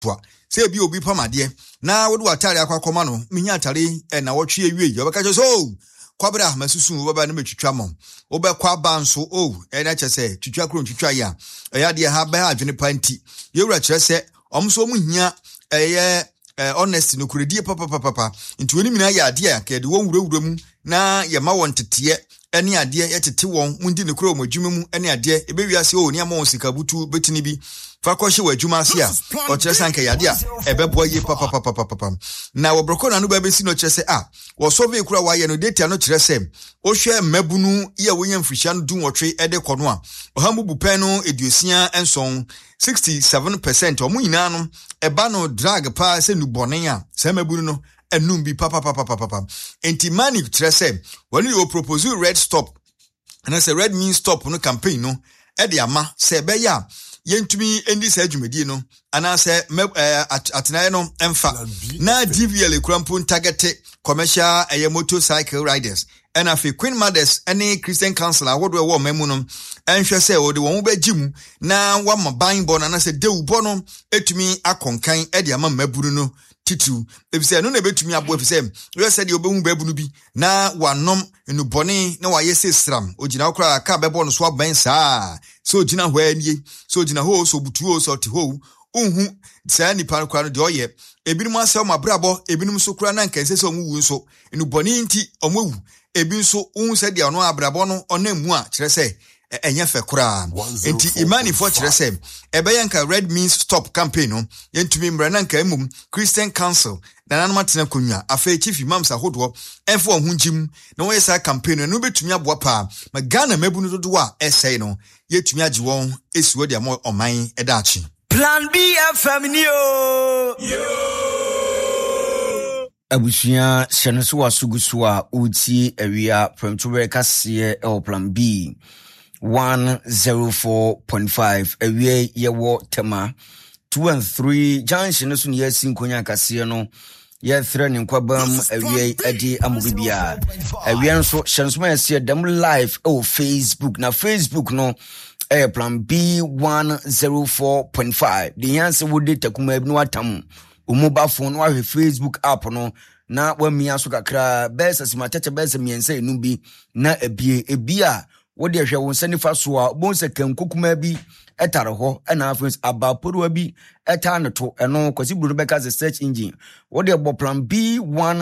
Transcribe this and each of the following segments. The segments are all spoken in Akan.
Say be obi pamade na wodo atare akwakoma no menya atare na wotwe awie ye obeka so kwabra masusu wo baba na metwitwa mom wo be kwa banso na chese twitwa kro twitwa ya eya de ha ba adwene panti yewura kire se omso mu hia honest no kuredie papa nti woni mina ya ade ya kede won wurawura mu na ye ma won tete ene ade yetete won mundi ne kro madwuma mu ene ade ebewiase ni amon sikabutu betini bi fakɔhye wadwuma ase a ɔkyerɛ sanka yade a ɛbɛboa ye papa na wɔbrɔkɔ na no ba besi no kyerɛ sɛ wo survey kura wa ye no data no kyerɛ sɛ ohwɛ mabunu ye wonya mfirihia no dunwɔtwe ɛde kɔ no a ɔhambubu pɛn no eduosia enson 67% ɔmo nyinaa no ɛba no drag pa sɛ nubɔnen a sɛ mabunu no enum bi papa enti mani kyerɛ sɛ wɔne yo propose red stop and as a red mean stop no campaign no ɛde ama sɛ ɛbɛya yentumi endi sa adwumadi no anase atenaye no emfa na DVL krampo target commercial motorcycle riders and afi Queen Mothers any Christian Council awodo wo mamu no enhwe se wo de won bagim na wa maban bo na se dewu bo no etumi akonkan e de ama maburu no titu efise no na betumi abo efise we se de obehu babunu bi na wanom enubone na waye se sram ogina okra ka bebo no so aban saa so ogina ho anie so ogina ho so butuo so te ho unhu saa nipa kwa no de oye ebinum asem abrabo ebinum so kura na nkan se se omu wu so enubone nti omu ebi nso unhu se de ono abrabo no onamu a kire se enye fe kura enti imani fo kire se ebeyanka red means stop campaign no yentumi mra na nka emum Christian Council na nanom atena konwa afa chief imam sahodo enfo ohunjim na wo yesa campaign no betumi aboa pa ma Ghana mabu no dodo a esei no yetumi age won esiwo de amo oman edaachi Plan B FM ni o abusia seneso wasuguso a uti awia premtwe kase Plan B 104.5 awia yewo tema 2 and 3 junction so ne sinkonya kase no ye threat nkwabam awia adi amubibia awia nso seneso yesi dem live Facebook na Facebook no Plan B 104.5 the yanse wode takuma bi no atam mobile phone wa Facebook app no na wa mia so kakra besa simatete besa miensa enum bi na ebia wode hwe won sanifa so a bonse kankokuma bi etare ho na afens abaporo bi etanato eno kwasi buru beka the search engine wode bo Plan B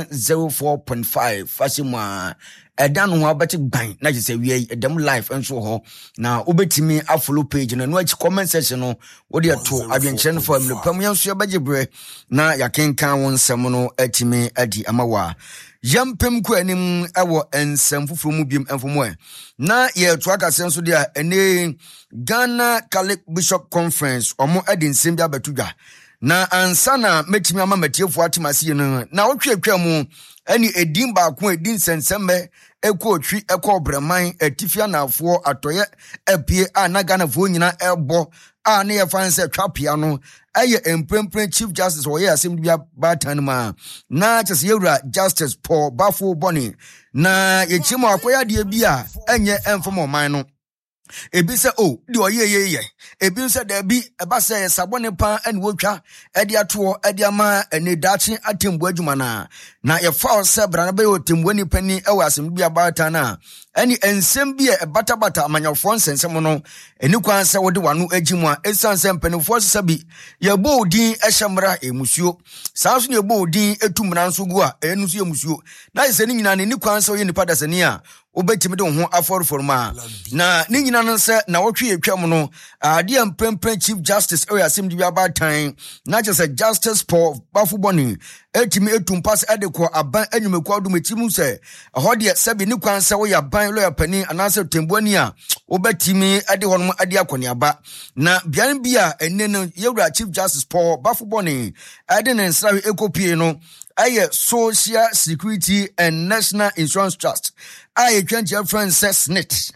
104.5 fashion edan ho abeti gban na je se wi edam live enso ho na obetimi follow page na no achi comment section no wode to adwenkyere for am pam yanso yabagebre na yakenkan won nsem no atimi adi amawa yampem ku anim ewo ensem fufuru mu biem enfomo na ye to akase nso dia ene Ghana Catholic Bishop Conference omo adi nsem bia betudwa na ansana metimi ama matiefo atimase no na wotwetwa mu ani edin ba ko edin sensembe ekotwi ekobreman atifia nafo atoye apie na Ghana fo nyina ebo na ye fanse twapia no eye emprempren Chief Justice oye asem bia batan ma na chese yewura Justice Paul Bafo Boni na yechimo akoya de bia enye emfomo man no ebi se di oyeyeye ebi se da bi eba se sabone pa ene wotwa ede ato ede ama ene dachi atembu adwuma na ye fa se bra na be otembu ni pani ewa asem bia bata na ene ensem bia ebata amanyafo nsensem no eni kwan se wode wano agimu a esanse mpanifo se bi ye bo odin ehyemra emusuo saa so ne bo odin etumra nso gu a enu so emusuo na ye se ni nyina ne kwan se ye nipa dasani a obetimi de ho aforforma na ni nyina no se na wotwe etwam no ade amprempren Chief Justice asem di abatan na je se Justice Paul Bafo Boni etimi etumpas adekọ aban anyumeku adumetim se ho de sebi ni kwan se wo ya ban lawyer pani anase tembuani a obetimi ade honom ade akoniaba na bian bia enne no yewura Chief Justice Paul Bafo Boni ade ne nsrawe ekopie no aye Social Security and National Insurance Trust aye 20 friends says net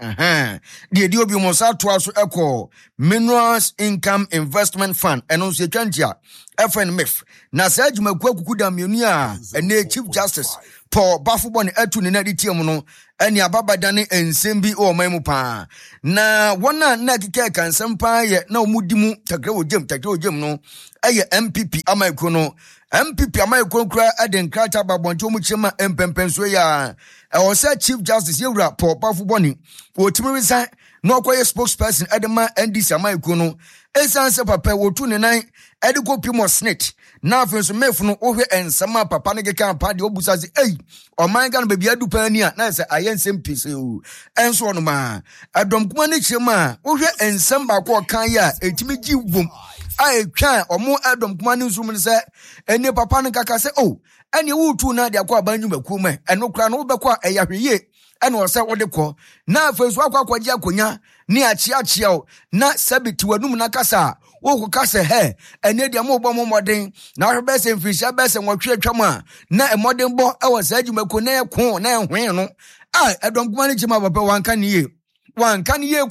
the obi mo sa to aso eko Minerals Income Investment Fund eno so 20 FNMF na sa adwumaku akuku da mionu a ene Chief Justice Paul Bafo Boni atu ne na di tiam no ɛne ababadane ensem bi o man mu pa na wona na keke kansem pa ye na omudi mu takra ojem no ɛyɛ MPP amaiko no MPP amaiko kura ɛde nkrata babonto mu chema empempenso ya ɛwɔ sɛ Chief Justice Yewura Paul Bafuboni wotumi resign no akoye spokesperson edema NDC amaiko no esanse papa wotu ne nan ediko pimo snitch na afenso mefu no ohwe ensama papa ne keka pa de obusa se oman ga no bebia adu pani a na se ayensem pise o enso no ma adom kuma ne chema ohwe ensam ba ko kan ya etimi gi wom a etwa omo adom kuma ne nsum ne se ene papa ne kaka se ene wotu na de akwa banyu maku me eno kra no wobekwa eyahweye ene wo se wode kɔ na afenso akwaji akonya ni achia o na sabiti wanum na kasa wo kasa he ene dia mo bɔ moden na hwebe se mfirihia be se nwotwe twam a na emoden bɔ ɛwɔ sa adwumako na ɛko na ɛhwen no ɛdɔm kuma ne chima papa wanka ne ye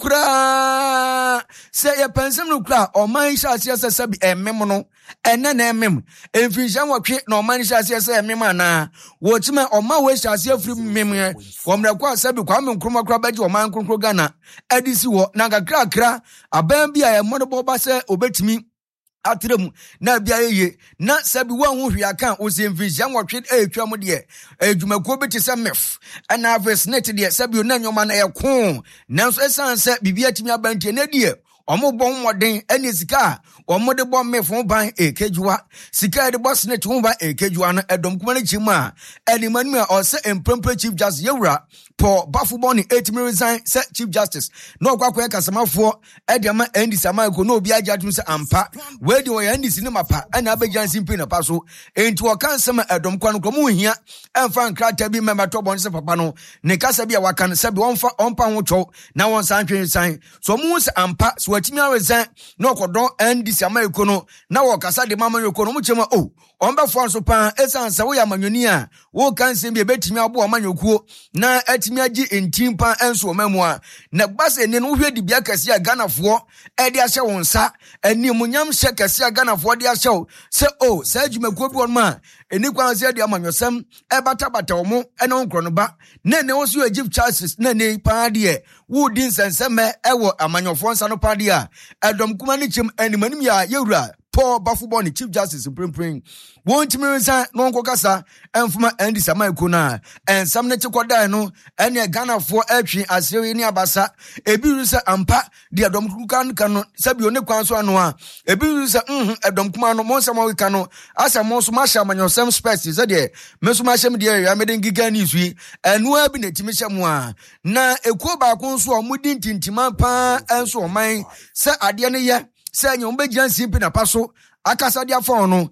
kura se ye pensem no kura ɔman hyase se sabi emem no ene na emem mfirihia nwotwe na ɔman hyase se emem ana wo chima ɔma we hyase afiri mem wɔmra kwa sabi kwa me nkroma kura baji ɔman kronkro Ghana adisi wo na kakra aban bi a ɛmɔde ba se obetimi atrem na bia ye na sabi wa hu hwia kan osemfirihia nwotwe etwa mu de adwumako beti se mef ana avesnet de sabi na nyoma na ɛko nanso esanse bibia timi abantie na die omo bɔ mmɔden ene sika omo de bɔ mefo ban ekejua sika de bɔ snitch ho ban ekejua no edom kuma ne chima ene manu a ɔse emprempre Chief Justice Yewura Paul Bafuboni etimi resign se Chief Justice no kwakwa kasamafo ede ma NDC amaiko no obi ajatum se ampa we de wo NDC ne mapa ana abejansi mpi na paso enti wo kan sema edom kwa no komu hia emfa nkrata bi memba to bon se papa no ne kasa bi a wakan se bi onpa ho two na won san twen san so mu se ampa so watimi resign no kodon NDC amaiko no na wo kasa de mama yoko no mu chema onbefo nso pa esanse wo ya manwoni a wo kan se bi betimi abo amanyokuo na atimi agi entimpa enso omamu a na gbase ne no hwe di bia kase a Ghanafo ede ahye won sa ani munyam hye kase a Ghanafo de ahye se se adwumakuo bi won ma eni kwan se de amanyosem bata omo ene onkro no ba na ne wo so Chief Justice na ne pa de wo din senseme ewo amanyofo nsa no pa de a edom kuma ne chim animanim ya Yewura Paul Bafuboni Chief Justice Supreme won timirensa no nko kasa enfuma NDC amaiko na ensam ne chikoda no ene Ghanafo atwi asrewe ni abasa ebi rusa ampa de adom kukan no sabi one kwan so ano a ebi rusa edom kuma no monsam wika no asa monso ma sha manyosem space ze de meso ma hyem de ya meden giga ni sui enu abi na timi hyem a na ekuo ba ko so omudi ntintima pa enso oman se ade ne ye se nyom bejansi mpi na paso akasa dia phone no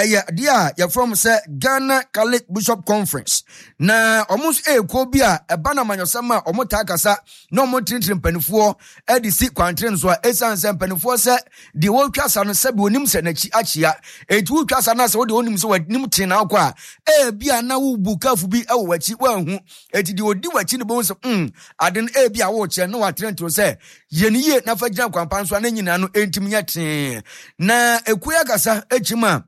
dia ya from say Ghana Catholic Bishop Conference na omus eko bi a ebana manyosema omota akasa na omotrintin panifo edisi kwantre so esanse panifo se di wo twasa no se bi onim se nachi achia etu twasa na se wo di onim se wanim tin na akwa bia na wo bukafu bi ewo wachi wanhu eti di odi wachi ne bo so aden bia wo che no watrento se yeniye na fagina kwampan so na nyina no entimnya tin na ekuya kasa echima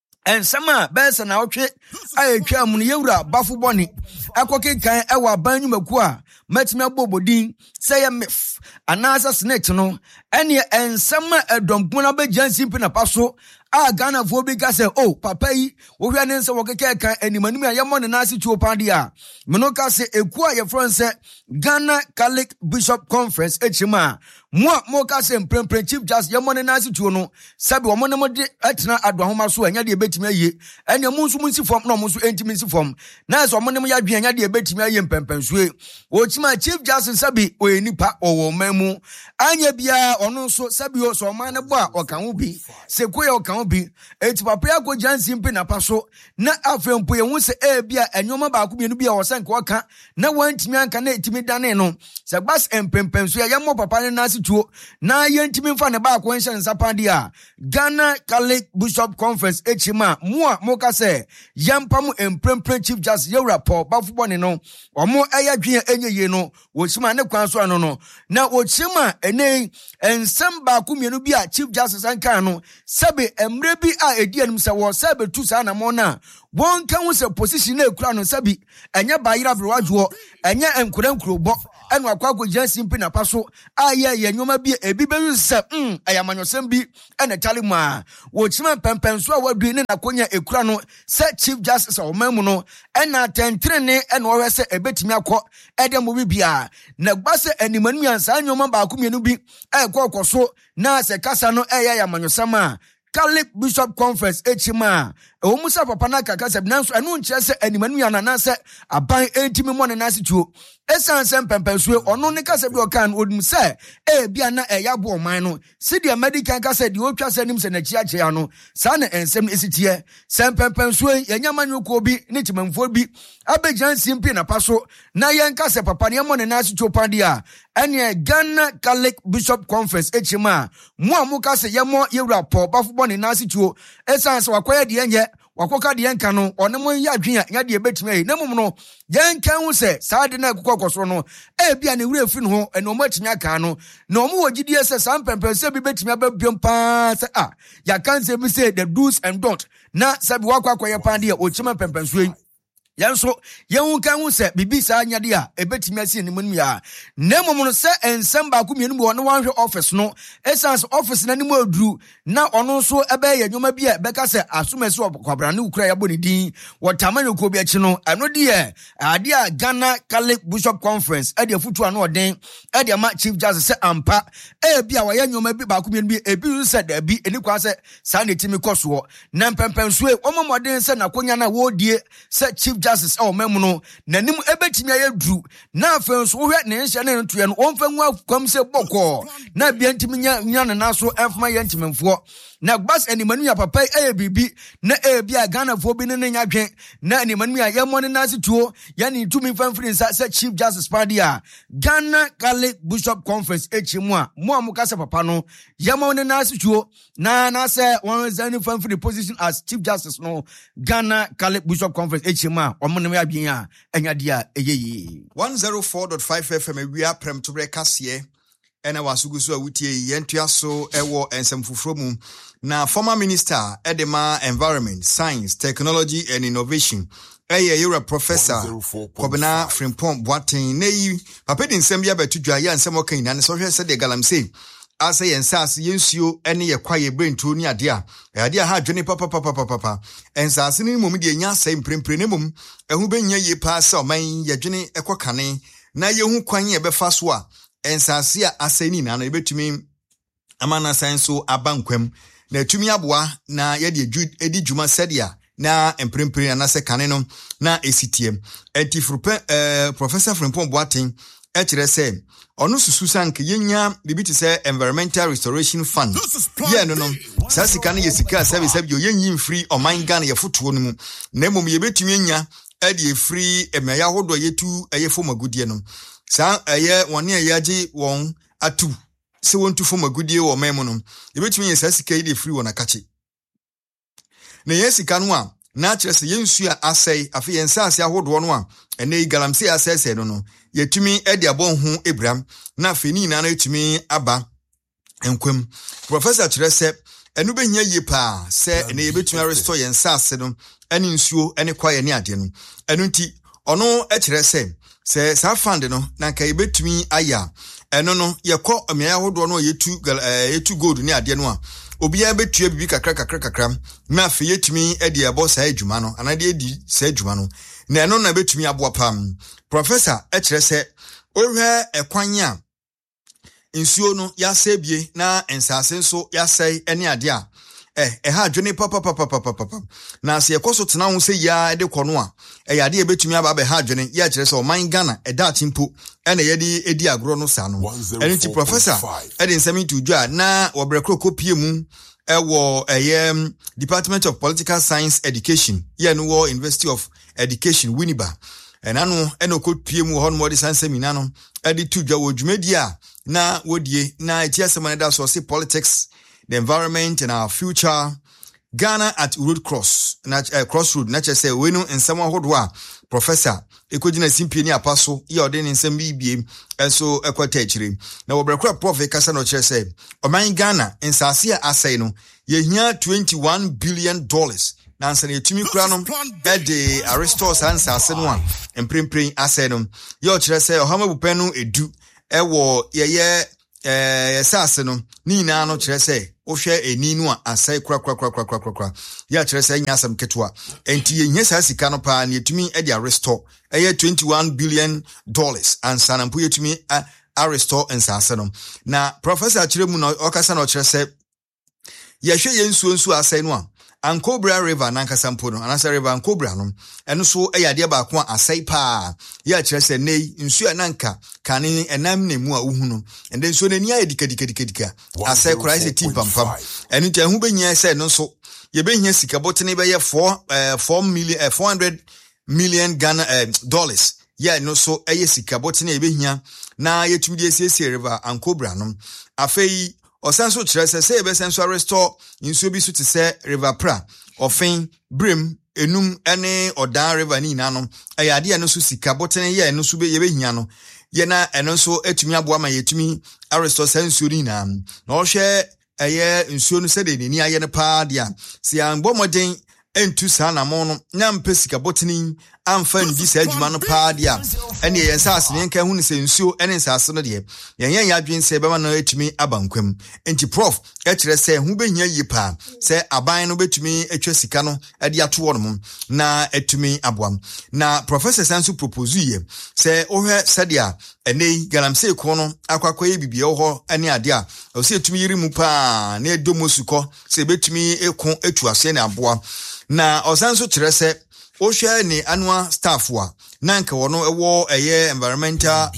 ensama besa na otwe ayetwa mu Yewura Bafuboni akokekan ewa abanyumaku a matimi abobodin say mef anasa snitch no ene ensama edompo na bejansi mpi na paso a Ghanafo bi ka se papa yi wo hwa ne nse wo kekekan animanim a yemo ne nase tuo pande a meno ka se eku a ye fronse Ghana Catholic Bishop Conference echima mo ka se mprempren Chief Justice yemo ne nase tuo no sabi wo mo ne mo de atena adwahoma so anya de betimi aye ene mo nso munsi fom na mo nso entimi nsi fom na so mo ne mo ya dwen anya de betimi aye mpempensue wo chima Chief Justice sabi o enipa owo mamu anya bia ono nso sabi o so man ne bo a okan wo bi se koye okan wo bi eti papa ya ko jansi mpi na paso na afempo ye hu se bia enyoma ba ko bi no bia wo se nka oka na wantimi anka na etimi dane no se gbas empempensue ya mo papa ne nase tuo na yentimi mfa ne ba ko nhyɛ nsapande a Ghana Catholic Bishop Conference echima mo ka se yampam emprempren Chief Justice Yewura Paul Bafuboni no omo ayadwen enye no wo chima ne kwan so ano no na wo chima ene ensem ba ko mienu bi a Chief Justice anka no sabe emre bi a edi anum se wo sabe tu sa na mo na won kan wo se position na ekura no sabi enye bayira browadwo enye enkurankurobo enu akwago jansimpi na paso aye ye nyoma bi ebi be se ayamanyosem bi ene talimu a wo chima pempenso a wadu ne nakonya ekura no se chief justice o mamu no ena tentre ne ene wo se ebetimi akọ ede mo bibia na gbase animanu ansa nyoma ba akumienu bi ekokoso na se kasa no eye yamanyosem a Catholic Bishop Conference echima omusa papa na kaka se nanso enu nche se animanu ya na se aban entimi mo na se tuo esanse pempensue ono ne kasa bi okan odum se bia na eyabo oman no sidia medical kasa di otwa se nim se na chiache ya no sa na ensem esitie se pempensue yanyamanwoko bi ne timamfo bi abejan simpi na paso na yen kasa papa ne mo na se tuo pandia ene Ghana Catholic Bishop Conference echima mo amuka se yemo yewura po bafo ne na se tuo esanse wakoya de enye wakoka de enka no one mo ya adwen ya de betime na mum no yen kan hu se sa de na kokokosoro no bia ne wura fi no ho ene omo atimi aka no na omo wogidie se sam pempense bi betimi ababiom pa se ya kan se bi se the do's and don't na sabi wakwakoye pa de o chima pempenso yanso yehun kan hu se bibi sa anyade a ebetimi asi ni munum ya na mum no se ensem ba kumienu bi ono wanhwe office no essence office na ni mu aduru na ono so ebe ye nyoma bi e beka se asumesi okwabra ne ukura ya boni din wotamanye ko bi achi no eno de ade a Ghana Catholic Bishop Conference ade afutu ano oden ade ma Chief Justice se ampa bia wa ye nyoma bi ba kumienu bi ebi se da bi eni kwa se sa na timi koso na mpempensue omomoden se na konya na wodie se Chief Justice memu no nanim ebetimi ayedru na afenso wo hwe ne nhye ne ntoye no omfa nwa kwam se bokọ na bia ntimi nya na so emfama ye ntimemfo na gbas animanu ya papa bibi na bia Ghana fo bi ne nya dwen na animanu ya yemo ne nase tuo ya ni tumi famfiri nsa se Chief Justice Padia Ghana Catholic Bishop Conference echimu a mo amuka se papa no yemo ne nase tuo na se won zani famfiri position as Chief Justice no Ghana Catholic Bishop Conference echimu a omo ne abien a enya dia eyeyi 104.5 FM ewia prem to break kase ena wasugusu awutie yentua so ewo ensemfufro mu na former minister edema environment science technology and innovation you're a professor Kobena Frimpong Boateng nei papa di nsem bia betudwa ya nsem okan na so hwe se de galamsey asa yensas yensuo ene ye kwaye brento ni ade a ha dwene papa ensas ni mum de nya asai mprempre ne mum ehu benya ye pa sa oman ye dwene ekokane na yehu kwan ye befa so a ensase a asani na ebetumi amana sanso abankwam na tumi aboa na ye de edi djuma sedia na emprempre na se kane no na esitiem Professor Frimpong Boateng kire se onu susu sank yenya bibiti se environmental restoration fund ye no sasika na yesika service bi yenyi free oman Ghana ye foto no mu na mom ye betumi enya ade free emaya hodo yetu eyefo magudie no sa eye woni ayaje won atu se won tu fo magudie wo mem no ye betumi ye sasika ye free wona kache na yesika no a na kire se yensu a asai afi yensase ahodo no a ene galamsey asese no yetumi edi abonhu Abraham na feni na yetumi aba enkwam professor kire se enu behia ye pa se ene yebetumi restore yensase no ene nsuo ene kwaye ne ade no enu nti ono kire se sa fund no na ka yebetumi aya eno no yekọ amia ahodo no yetu gold ne ade no a obia betua bibi kakra na afi yetumi edi abo sa adwuma no anade edi sa adwuma no na eno na betumi aboa pam professor kire se ohwe ekwanya nsuo no yasebie na ensase nso yasai ene ade a ha dwene papa na se yekoso tena ho se ya ede kono a yade ebetumi aba be ha dwene ya kire se o man Ghana eda timpo ene yede edi agro no sa no ene ti professor ede nsami to dwa na obrekro kopie mu ewo Department of Political Science Education ye no wo University of Education Winneba enano eno kopie mu ho no modi sansemi no ede to dwa wo dwumadi a na wodie na etiasemane da so se politics, the environment and our future, Ghana at Road Cross Crossroad na chese we no nsem ahodo a professor ekogina simpie ni apaso ye ode ni nsem bibie enso ekwata akire na wobrekwa prof kasa no chese oman Ghana nsase a asai no ye hia $21 billion na nsa yetumi kura no de Aristos ansase no a emprempren asai no ye o kire se ohamabupen no edu ewo ye sase no ni na no kire se ohwe eni no a asai kura ya kire se nya asam ketwa enti ye nya sasika no pa na yetumi de Aristos $21 billion ansa na mpo yetumi Aristos nsase no na professor kire mu no okasa no kire se ye hwe ye nsuo asai no a Ankobra River nankasa mpo no anasa River Ankobra no eno so eyade ba ko asai pa ya kire se nei nsu ananka kane enam nemu a uhu no ende nsu nani aye dikadika asai kura ise timpampam eno te hu benya se no so ye behia sika botene be ye 400 million Ghana dollars ya no so eye sika botene ye behia na yetumi de siesie River Ankobra no afei osanso kire se ebe senso restore nsuo bi so te se River Pra ofin brim enum ene odan river ni nanom ayade no so sika botene ye no so be ye behia no ye na eno so etumi aboa ma yetumi restore senso ni na ohwe eye nsuo no se de ni aye ne pa dia si anbomoden entu sa na mo no nya mpesika botene amfa ndi sa adwuma no pa dia ene ye nsase ne nka hu ne se nsuo ene nsase no de yen adwen se be ma no etumi abankwam enti prof kire se hu behia yi pa se aban no betumi etwa sika no de ato no na etumi aboam na professor sansu propose ye se ohwe sadia ene galamse ko no akwakoye bibie ho ene ade a o se etumi yiri mu pa na edomosuko se betumi eko etu ase na aboa na osanso kire se ohwe ni annual staff wa nanka wono ewo eye environmental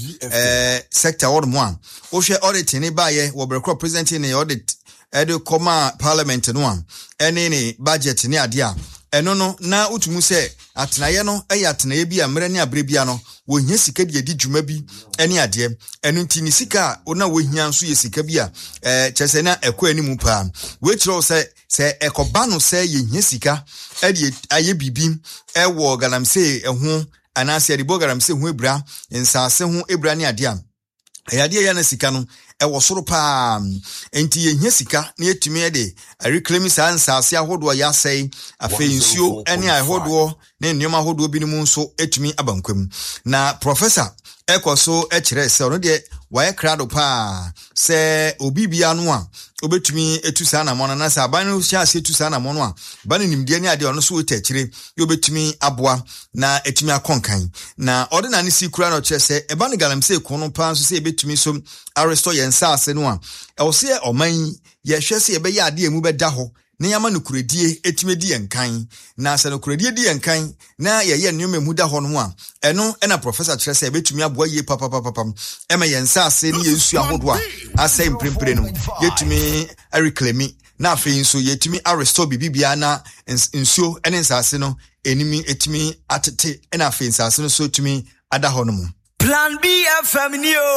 sector word mo ohwe audit ni baye wo brekro presenting ni audit edo koma parliament no ene ni budget ni ade a eno no na utumu se atenaye no atenaye bi a mre ni abre bia no wo hia sika de di dwuma bi ene ade eno nti ni sika ona wo hia nso ye sika bi a chese na ekwa ani mu pa we kiro se ekoba no se ye hia sika ade aye bibi ewo galamse ehu anase de bogaramse hu ebra nsase hu ebra ni ade a ayade ya na sika no ewo soro pa enti ye hia sika na yetumi de reclaim sa nsase ahodo ya sei afi nsuo ene ahodo na nneoma ahodo bi ni mu nso etumi abankwam na professor ekoso ekire se ono de waye krado pa se obibia no a obetumi etusa na mona na sa ban hia se etusa na mono a ban nimde ni ade ono so etakire yo betumi aboa na etumi akonkan na ordinary si kura no kire se eba ne galamse ko no pa so se ebetumi so Aristo yensa ase no a ewose oman ye hwe se ebe ya ade emu beda ho na yama no kuredie etime di enkan na ase no kuredie di enkan na ye nneoma mu da ho no a eno na professor kire se ebetumi aboa ye papa ema yensa ase ni yensu ahodo a ase imprempre no yetumi reclaim na afi nso yetumi Aristo bibia na nsuo ene nsase no enimi etimi atete na afi nsase no so etumi ada ho no mu Plan B FM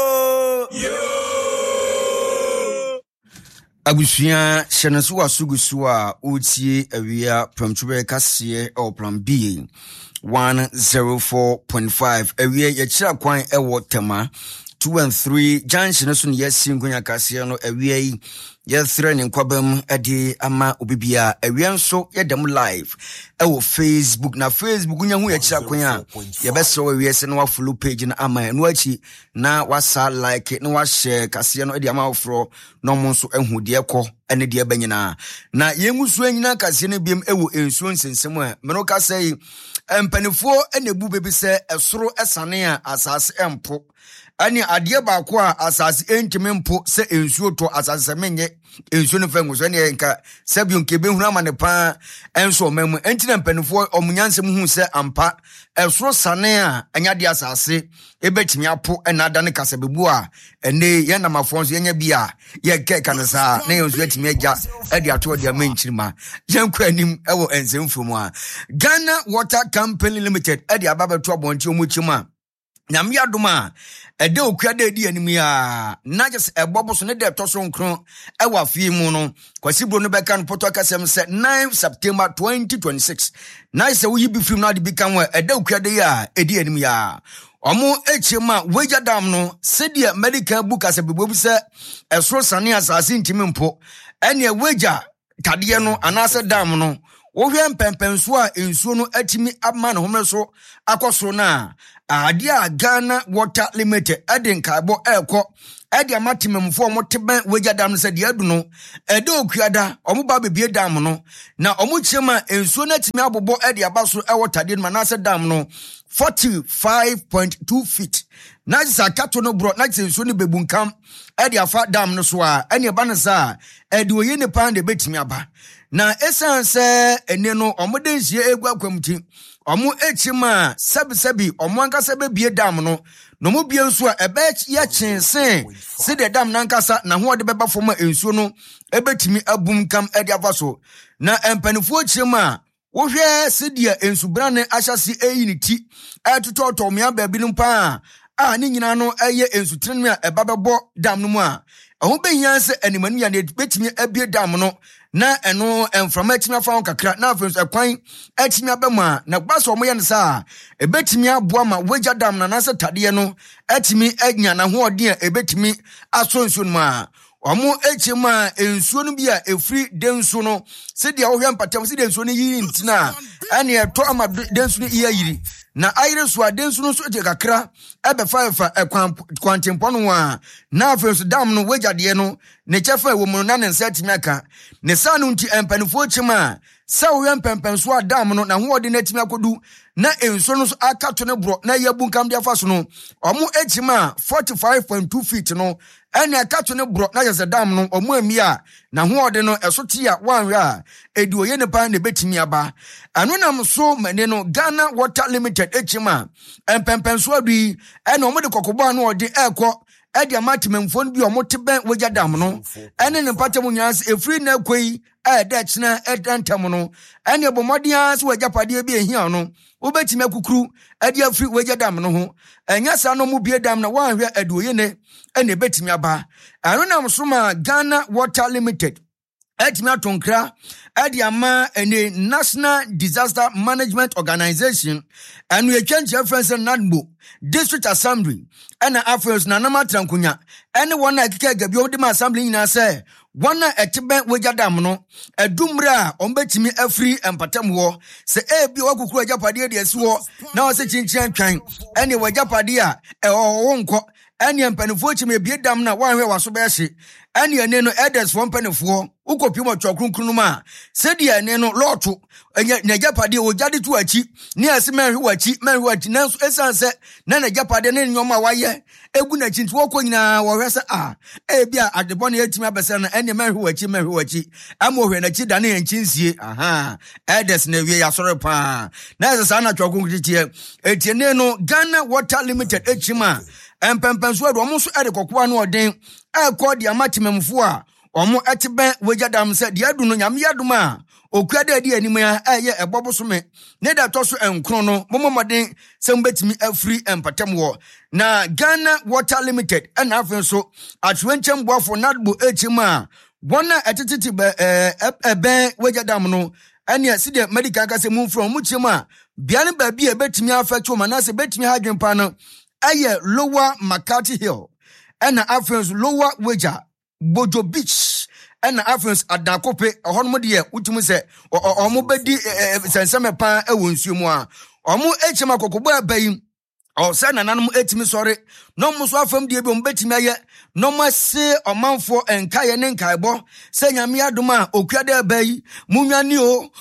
yo. Abusuya shenasu wasugusu a utie awia pramtube kase o Plan B 104.5 awia ye kira kwan ewo tema 2 and 3 junction so ne yesi nkonya kase no awia yi ye thre ne nkwabam ade ama obibia awia nso ye dem live ewo Facebook na Facebook nya hu ye kira kwan a ye beso awia se no wa follow page na ama eno achi na wasa like na wa share kase no ade ama ofro no mo nso ehu de ko ene de banyina na ye ngusu anyina kase no biem ewo ensuo nsensem a meno kase empanifo enebu bebi se esoro esane a asase empo ani ade ba ko a asase entime mpo se ensuo to asase menye ensuo no fengu so ne nka sabio nkebe hunu amane pa enso memu entina mpanifo omunyansem hu se ampa esoro sane a anya de asase ebetimi apo enada ne kasabebu a ene ye na mafonso yenya bia ye keka ne sa na ensuo etimi agya ade ato de amanchirima yankwa anim ewo ensemfo mu a Ghana Water Company Limited ade ababeto abonti omuchima nyame adoma ede okuada edi anim ya na just ebobo so ne de to so nkron ewa fie mu no kwasi bro no beka no poto akasem se 9 September 2026 na se wo yibi film na de become ede okuada ya edi anim ya omo echema weja dam no sedia medical book asebebobi se esoro sane asase ntimi mpo ene weja tade no anase dam no wo hwe mpempenso a ensuo no atimi abma ne homeso akosoro na adia Ghana Water Limited eden kaibo eko edi amatimemfo omoteben weja dam se de adu no ede okuada omoba bebie dam no na omochema ensuo na atimi abobo edi abaso ewo tade no manase dam no 45.2 feet na jisa kato no bro na jisa ensuo ni bebunkam edi afa dam no so a ene ba ne sa edi oye ne pan de betimi aba na esanse ene no omode nhie egwu akwamti omo echima sebi omo ankasa bebie dam no no mo bie nso a ebe ya chense se de dam nankasa na ho de beba foma ensuo no ebetimi abum kam ede afaso na empanifo echima wo hwe se de ensubrane ahyase eyiniti etototo mia ba bi npa a ni nyina no eye ensutren a eba bebo dam no mu a ho behia se animanu ya ne betimi abie dam no na eno enframa etimi afa kakra na afenso ekwan etimi abema na gbaso omo ye nsa ebetimi aboa ma weja dam na nase tade no etimi anya na ho ode a ebetimi aso nsuo no ma omo echima ensuo no bia efri denso no se dia wo hwe mpatam se dia ensuo no yi ntina ane eto ama denso no iya yiri na ayire so adenso no so je kakra ebe fa kwantempo no a na afenso dam no weja de no ne chefa wo mu na ne nsa etimi aka ne sa no nti empanifo chima sa wo empempenso adam no na ho ode na etimi akodu na enso no so akato ne bro na yabunkam de afa so no omo echima 45.2 feet no ene akato ne bro na yese dam no omo amia na ho ode no eso tia wanwe a edi oye ne pa ne betimi aba anu nam so mane no Ghana Water Limited echima empempenso adu ene omo de kokobo no ode ekọ edi amatimemfo bi omoteben weja dam no ene ne patem nyanse efri na kwei ede china edantam no ene bomodia so weja pade bi ehia no wobetime kukuru edi afri weja dam no ho enya sa no mu bie dam na wanhwe aduoye ne ene betimi aba anu nam so ma Ghana Water Limited etimi atonkra edi ama ene National Disaster Management Organization anu echange reference nadbo District Assembly ena affairs na namatrankunya ene wona ekeke gabi odima assembly nyina se wona etebe weja dam no edumra ombetimi afri empatamwo se ebi wakukuru ajapade de esiwo na wose chinchin twan ene wajapade a wonko ene empanifo chime bie dam na wanhwe waso be hye ene ene no elders for empanifo ukopi mo twakrunkunu ma se de ene no loto na japade ojade tu achi ni asimenhwe wachi nanso esanse na japade ne nyoma waye egu na chinti woko nyina wo hwese ebia adebone etimi abese na ene menhwe wachi amohwe na chi dane enchinsie elders na wie yasore pa na ese sana twakrunkunu tie etiene no Ghana Water Limited echima empempenso adu omo so ede kokoa no oden ekọ di amatimemfo a omo etebe weja dam se de adu no nyame yadom a okuada di anim a eye ebobosome ne da to so enkron no momomoden se mbetimi afri empatam wo na Ghana Water Limited na afenso atwenchem boafo nadbo echima wona etetiti ebe weja dam no ene si de medical kase mu from mu chima biane ba bi ebetimi afeto manase betimi hadwempa no aye Lower Makati Hill ena afenso Lower Weja Bojo Beach ena afenso Adakope ohonmo de utumu se omo bedi senseme pa ewo nsuo mu a omo echema kokobo abayi o se nananum etimi sore no mo so afam de bi o betimi aye no mo se omanfo enkaye ne nkaibo se nyame adom a okuada abayi munwane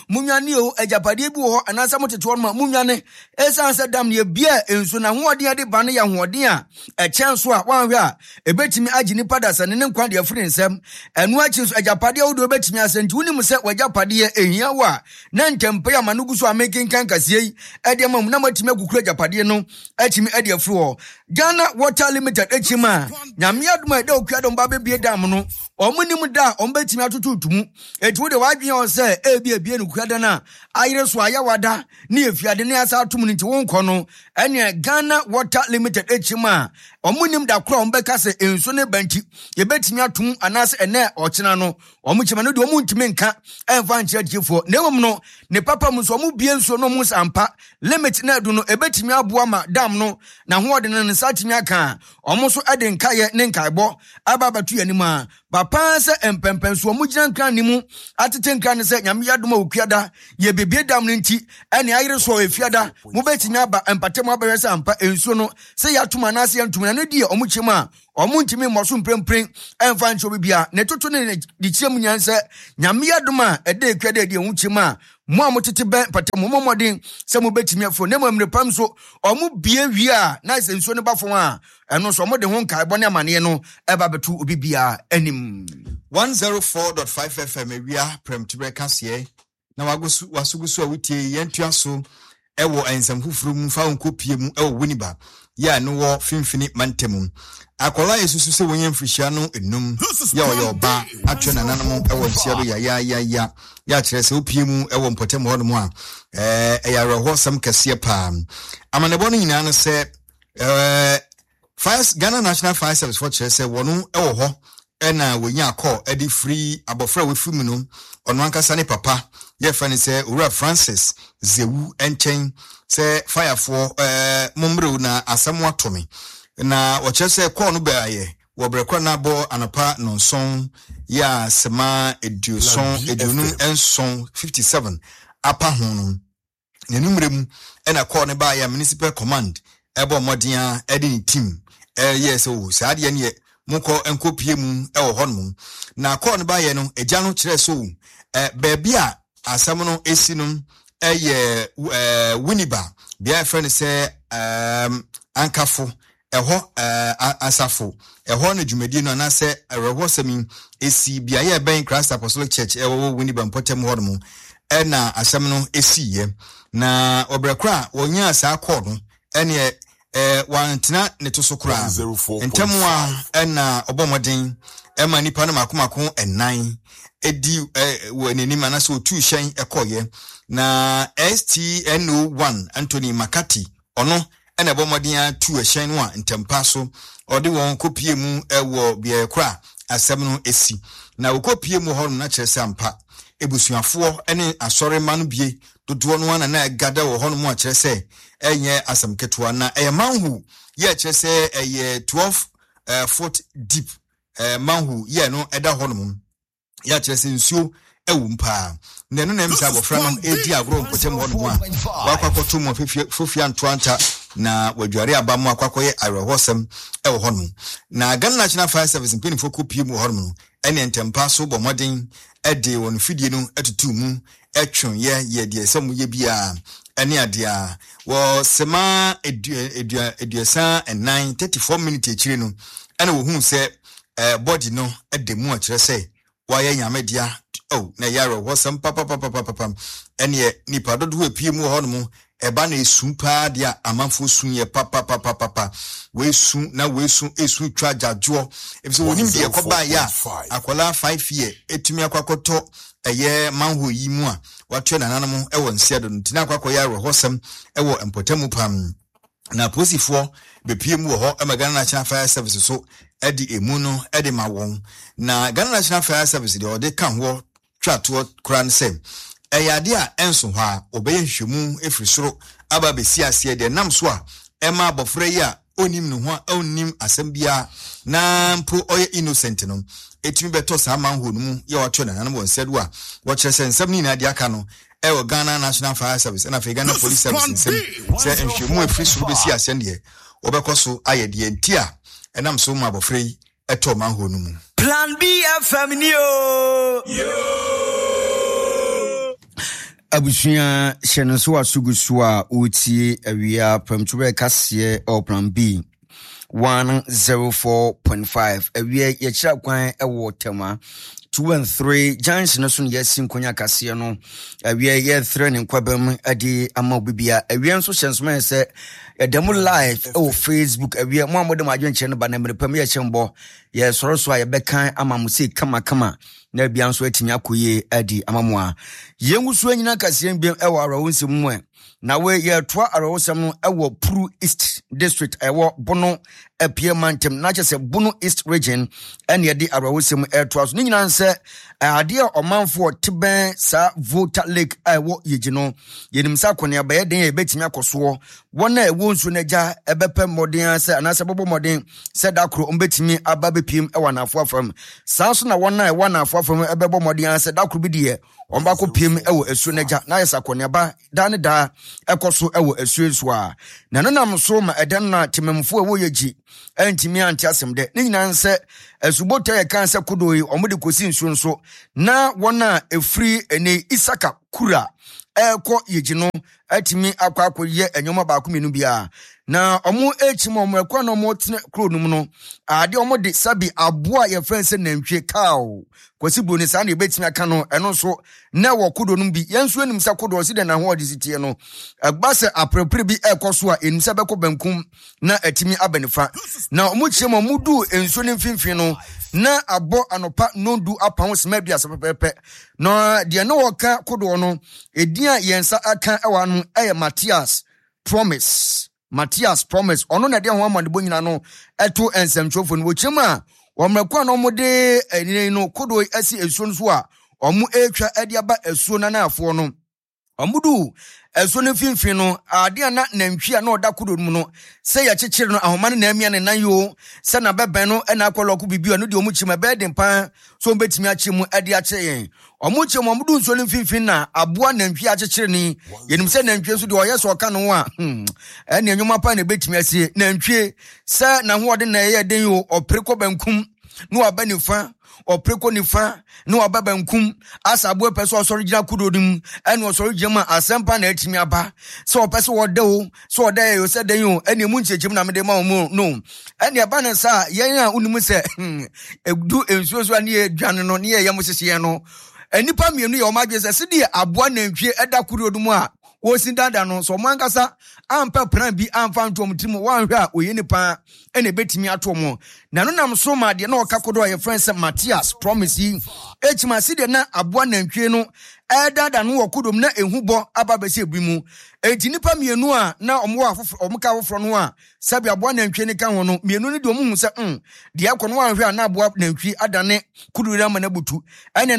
o ajapade bi wo anasa motete won ma munwane esanse dam ne bia enso na hoode de ba ne ya hoode a echenso a wanhwe a ebetimi agi ni padasa ne nkwa de afri nsem enu achi so ajapade wo de obetimi asenti unim se wajapade ehia wa na ntempe ya manugu so amekinkan kasie ede mam na matimi agukuru ajapade no achimi ede afri wo Ghana Water Limited echima nyame adom ede okuada mba bebie dam no omunim da ombetimi atututumu eti wo de wadwen o se ebie no kuada na ayere so ayawada ne efiade ne asa atum nti wonko no ene Ghana Water Limited echima omunim da kro ombeka se enso ne banti yebetimi atum anase ene ochena no omuchema no de omuntimi nka enfa nche adifo ne wom no ne papa mu so omubie nso no mu sampa limit na edu no ebetimi aboa ma dam no na ho ode ne satimi aka omuso ede nkaye ne nkaibo ababatu yanima papa se empempen so omugina nkran ni mu atete nkran ne se nyame yadoma okuada ye bebie dam no nti ene ayire so efiada mu betimi aba empatem abere sampa enso no se yatuma na se yantuma na die omuchema omuntimi moso mprempren enfa ncho bibia ne toto ne di chiam nyanse nyame yadoma ede ekuada die omuchema mo amotete ben patem momodin se mu betimi afo ne mamre pam so omu bie wi a na se enso ne bafo a eno so mo de ho nkai bone amane no eba betu obibia anim 104.5 FM ewia premtibre kase na wasugusu a wutie yentuaso ewo ensam hufuru mu fa nkopie mu ewo winiba ya no wo finfini mantemu akola yesusu se wonye mfrihia no enum ya oyoba atwe nananum ewo nsiado ya kire se opie mu ewo mpotemu ho no mu a eyare ho sam kase pa amanebo no nyina no se Ghana National Fire Service for kire se wonu ewo ho ena wonya call edi free abofra we free mu no ono ankasa ne papa ye fa ni se Ura Francis Zewu enchen se fire for mumbre na asamo atomi na woche se call no ba ye wo brekwa na bo anapa no son ya sema eduson edunum enson 57 apa hunu ne numre mu ena call ne ba ya municipal command ebo modia edi team yes o saade ne muko enkopie mu ewo honum na call ne ba ye no eja no kire so baabi a asam no esi no eye winiba bia friend say ankafo eho asafo eho na dwumadi no na se rewosami esi bia ye ben Christ Apostolic Church ewo winiba mpotem hodum na asam no esi ye na obrekra wonya sa call no ene wantena ne to so kura ntemu a na obomoden ema nipa no makomako enan edi weneni manase otu hyen ekoye na STNO1 Anthony Makati ono ena bomoden a tu hyen no a ntempa so ode won kopie mu ewo bia kura asem no esi na okopie mu ho na kyerese ampa ebusuafo ene asore manu bie dodo no na gada wo ho no mu a kyerese enye asem ketua na manhu ye kyerese 12 foot deep manhu ye no eda ho no ya kyerese nsuo ewumpa na no na msa abofra no edi agro mpotem ho no a wakwakoto mo fofia ntoanta na wadware abamu akwakoye arehosem ewo ho no na Ghana National Fire Service mpeni fokopie mu ho no ene ntempa so bomoden ede won fidie no etutu mu etwon ye de esem ye bia ene adea wo sema eduasa and 9:34 minutes echire no ene wo hu se body no edemu a kire se waye nyamedia na yaro wasam papa ene nipa dodo epie mu ho no eba na esu pa dia amanfo sun ye papa we sun na we sun esu twa jajo ebiso wonim de ekoba ya akola 5 year etumi akwakoto eye manho yi mu a watwe nananum ewo nsiado ntina akwakoya rohosam ewo empotemu pam na posifo bepie mu ho Ghana National Fire Service so edi emu no edi mawon na Ghana National Fire Service de ode kan ho twato kran sem eyade a enso ha obeye hwemu efrisoro aba besi ase de nam so a ema abofra yi a onim no ho a onim asem bia na mpo oye innocent no etimi beto sa manho no mu ye watwe na nan wonsedu a wo kire sensem ni na de aka no ewo Ghana National Fire Service na fe Ghana Police Service se enhwemu efrisoro besi ase de obekoso ayede ntia enam so mu abofra yi eto manho no mu Plan B FM ni yo abusuya hyenso asugusu a otie awia pamtube kase o Plan B 104.5 awia ye kira kwan ewo tema 2 and 3 junction so yes nkonya kase no awie ye 3 ne kwabam ade ama obibia awie nso hyensoma se edemu live o Facebook awie mo amode madwenche no ba na mrepam ye chembo ye soro ye bekan ama musi kama na bia nso atimi akoye adi amamoa yengusu anyina kase mbiem e wa arawonsi mu na we ye toa arawosam no ewo Puru East District ewo Bono apie mantem na chese Bono East region ene ye di arawosam toa so nyina nse ade a omanfo teben sa voter lake ewo yegino yenim sa kone ba ye den ye betimi akoso wona ewo nsu naja ebepe modern ase anase bobo modern se dakro ombetimi aba bepiem ewa na afoafam sa so na wona ewa na afoafam ebebo modern ase dakro bi de omba ko piem ewo esu naja na yesa kone ba dan da ekoso ewo esuesu a na nanam so ma eden na timemfo ewo yeji entimi anti asem de ni nyina nse esubota ye kan se kodoi omode kosi nsu nso na wona efri ene Isaka Kura eko yegino atimi akwa ye enyoma ba ko menu bia na omo echimo omo ekwa no mo tene kronum no ade omo de sabi aboa ye friends na ntwe cow kwasi bro ni sa na ebetimi aka no eno so na wo kodo no bi yenso enim sa kodo si de na ho odisitie no agbase aprepre bi ekoso a enim sa beko bankum na atimi abanifa na omo chemo mudu enso ne mfimfin no na abo anopa nondu apawon semabia sepepepe no de no woka kodo no edia yensa aka ewa no eye Matthias Promise ono na de ho amade bonyina no eto ensemtwofo no wochema omrekwa no mode enine no kodo asi esuo no so a omu etwa ade aba esuo na afo no omudu esuo no finfin no ade na nantwi na oda kodo mu no se ya chechire no ahoma na amia ne nan yo se na beben no na akwoloko bibio no de omu chima beden pan so betimi achemu ade ache yen omu chema omudu nsuo no finfin na aboa nantwi achechire ni yenim se nantwi so de oyeso oka no a ene enwuma pa na betimi asie nantwi se na ho ode na ye den yo opreko bankum no abanifa opreko nifa no ababankum asabo peso osori gina kudodum ene osori gema asempa na atimi aba so peso wode o so wode yo se den yo ene mu nchechim na mede ma mo no ene aba ne sa yen a unimu se edu ensuoso ani edwane no ne ye musese no enipa mienu ye o magwe se sidi aboa na ntwe eda kudodum a wosi dada no so mwankasa ampa plan bi amfa ntom timo wanhwe a oyeni pa ene betimi atomo na no nam so ma de na okakodo ye friend se Matthias Promise echima si de na aboa nantwe no dada no wokodom na ehubo aba bese ebimu enti nipa mienu a na omwo afofo omka afofo no a sabi aboa nantwe ne ka ho no mienu ne de omu hu se de akono wanhwe a na aboa nantwe adane kudura ma na butu ene